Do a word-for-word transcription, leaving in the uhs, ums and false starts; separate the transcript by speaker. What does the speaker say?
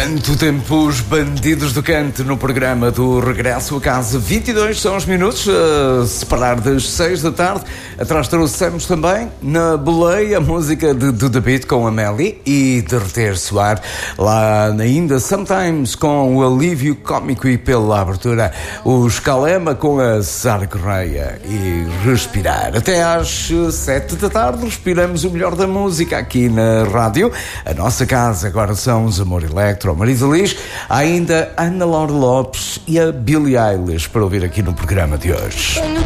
Speaker 1: Quanto tempo os bandidos do canto no programa do Regresso a Casa. vinte e dois são os minutos, a separar das seis da tarde. Atrás trouxemos também na boleia a música de Do The Beat com a Melly e Derreter Suar. Lá ainda Sometimes com o alívio cómico e pela abertura o Escalema com a Sara Correia e Respirar. Até às sete da tarde respiramos o melhor da música aqui na rádio. A nossa casa agora são os Amor Electro, Marisa Liz, ainda Ana Laura Lopes e a Billie Eilish para ouvir aqui no programa de hoje.